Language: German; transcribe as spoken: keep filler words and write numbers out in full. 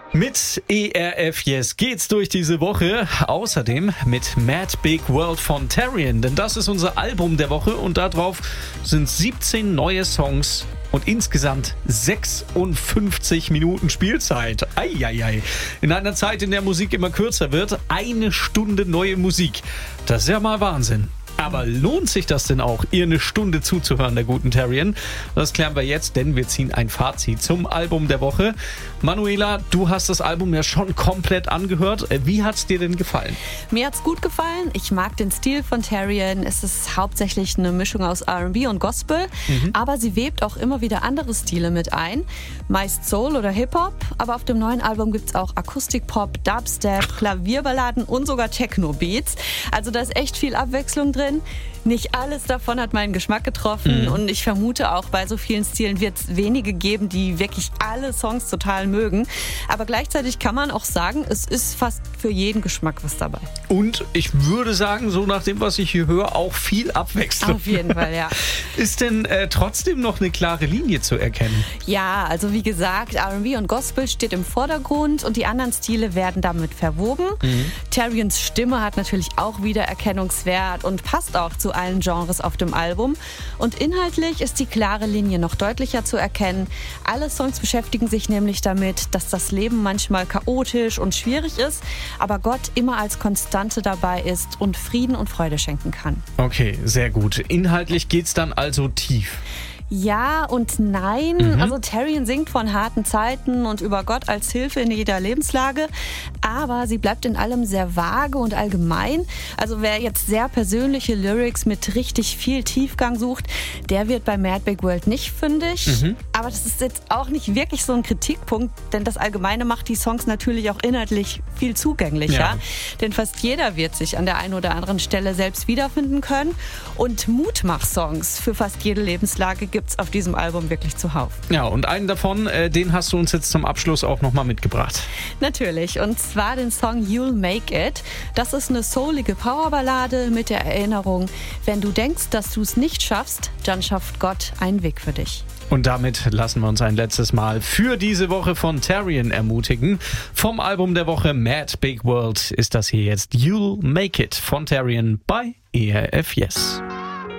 Mit E R F Yes geht's durch diese Woche. Außerdem mit Mad Big World von Tarion, denn das ist unser Album der Woche und darauf sind siebzehn neue Songs und insgesamt sechsundfünfzig Minuten Spielzeit. Eieiei. In einer Zeit, in der Musik immer kürzer wird, eine Stunde neue Musik. Das ist ja mal Wahnsinn. Aber lohnt sich das denn auch, ihr eine Stunde zuzuhören, der guten Tarion? Das klären wir jetzt, denn wir ziehen ein Fazit zum Album der Woche. Manuela, du hast das Album ja schon komplett angehört. Wie hat's dir denn gefallen? Mir hat's gut gefallen. Ich mag den Stil von Tarion. Es ist hauptsächlich eine Mischung aus R and B und Gospel, mhm. aber sie webt auch immer wieder andere Stile mit ein. Meist Soul oder Hip-Hop, aber auf dem neuen Album gibt's auch Akustik-Pop, Dubstep, Klavierballaden und sogar Techno-Beats. Also da ist echt viel Abwechslung drin. Nicht alles davon hat meinen Geschmack getroffen, mhm. und ich vermute auch, bei so vielen Stilen wird es wenige geben, die wirklich alle Songs total mögen. Aber gleichzeitig kann man auch sagen, es ist fast für jeden Geschmack was dabei. Und ich würde sagen, so nach dem, was ich hier höre, auch viel Abwechslung. Auf jeden Fall, ja. Ist denn äh, trotzdem noch eine klare Linie zu erkennen? Ja, also wie gesagt, R and B und Gospel steht im Vordergrund und die anderen Stile werden damit verwoben. Mhm. Tarions Stimme hat natürlich auch Wiedererkennungswert und passt auch zu allen Genres auf dem Album. Und inhaltlich ist die klare Linie noch deutlicher zu erkennen. Alle Songs beschäftigen sich nämlich damit, dass das Leben manchmal chaotisch und schwierig ist, aber Gott immer als Konstante dabei ist und Frieden und Freude schenken kann. Okay, sehr gut. Inhaltlich geht's dann also tief. Ja und nein. Mhm. Also Tarion singt von harten Zeiten und über Gott als Hilfe in jeder Lebenslage, aber sie bleibt in allem sehr vage und allgemein. Also wer jetzt sehr persönliche Lyrics mit richtig viel Tiefgang sucht, der wird bei Mad Big World nicht fündig. Mhm. Aber das ist jetzt auch nicht wirklich so ein Kritikpunkt, denn das Allgemeine macht die Songs natürlich auch inhaltlich viel zugänglicher. Ja. Denn fast jeder wird sich an der einen oder anderen Stelle selbst wiederfinden können. Und Mutmach-Songs für fast jede Lebenslage gibt es auf diesem Album wirklich zuhauf. Ja, und einen davon, äh, den hast du uns jetzt zum Abschluss auch nochmal mitgebracht. Natürlich, und zwar den Song You'll Make It. Das ist eine soulige Powerballade mit der Erinnerung, wenn du denkst, dass du es nicht schaffst, dann schafft Gott einen Weg für dich. Und damit lassen wir uns ein letztes Mal für diese Woche von Tarion ermutigen. Vom Album der Woche Mad Big World ist das hier jetzt You'll Make It von Tarion bei E R F Yes.